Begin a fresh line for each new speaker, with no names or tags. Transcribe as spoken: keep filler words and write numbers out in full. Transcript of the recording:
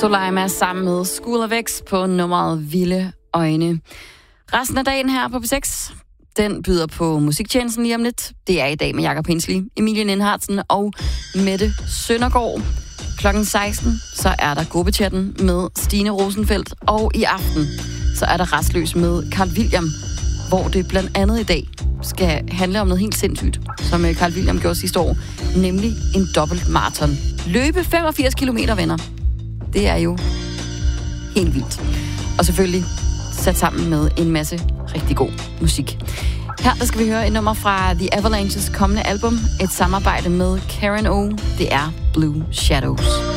Soleima sammen med School of X på nummeret Vilde Øjne. Resten af dagen her på P seks, den byder på musiktjenesten lige om lidt. Det er i dag med Jakob Hensley, Emilie Nindhartsen og Mette Søndergaard. klokken seksten, så er der gruppechatten med Stine Rosenfeldt, og i aften, så er der Rastløs med Carl William, hvor det blandt andet i dag skal handle om noget helt sindssygt, som Carl William gjorde sidste år, nemlig en dobbelt maraton. Løbe femogfirs kilometer, venner. Det er jo helt vildt. Og selvfølgelig sat sammen med en masse rigtig god musik. Her der skal vi høre et nummer fra The Avalanches kommende album. Et samarbejde med Karen O. Det er Blue Shadows.